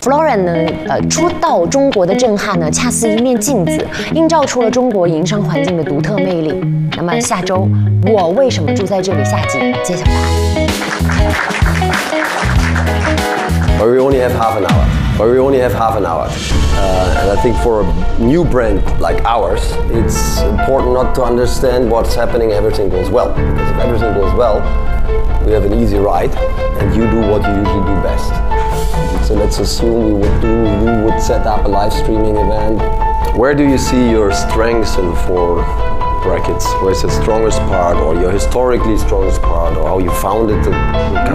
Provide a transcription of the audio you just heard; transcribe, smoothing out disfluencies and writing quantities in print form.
Florence 呢，初到中国的震撼呢，恰似一面镜子，映照出了中国营商环境的独特魅力。那么下周我为什么住在这里？下集揭晓答案。 But we only have half an hour. And I think for a new brand like ours, it's important not to understand what's happening. Everything goes well. Because if everything goes well, we have an easy ride, and you do what you usually do best. So let's assume you would set up a live streaming event. Where do you see your strengths in 4 brackets? Where's the strongest part, or your historically strongest part, or how you found it?